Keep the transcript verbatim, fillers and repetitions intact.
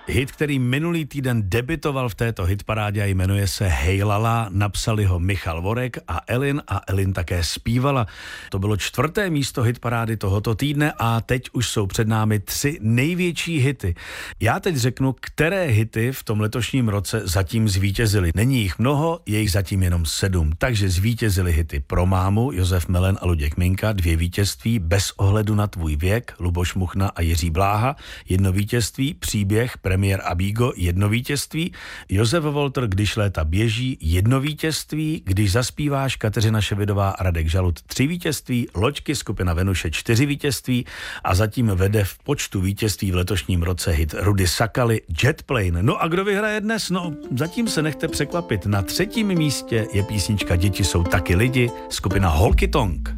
Hit, který minulý týden debitoval v této hitparádě a jmenuje se Hejlala, napsali ho Michal Vorek a Elin a Elin také zpívala. To bylo čtvrté místo hitparády tohoto týdne a teď už jsou před námi tři největší hity. Já teď řeknu, které hity v tom letošním roce zatím zvítězily. Není jich mnoho, je jich zatím jenom sedm. Takže zvítězily hity Pro mámu, Josef Melen a Luděk Minka, dvě vítězství, Bez ohledu na tvůj věk, Luboš Muchna a Jiří Bláha, jedno vítězství, Příběh, premiér Abigo, jedno vítězství, Josef Volter, Když léta běží, jedno vítězství, Když zaspíváš, Kateřina Ševidová a Radek Žalud, tři vítězství, Loďky, skupina Venuše, čtyři vítězství a zatím vede v počtu vítězství v letošním roce hit Rudy Sakaly, Jet Plane. No a kdo vyhraje dnes? No, zatím se nechte překvapit. Na třetím místě je písnička Děti jsou taky lidi, skupina Holky Tonk.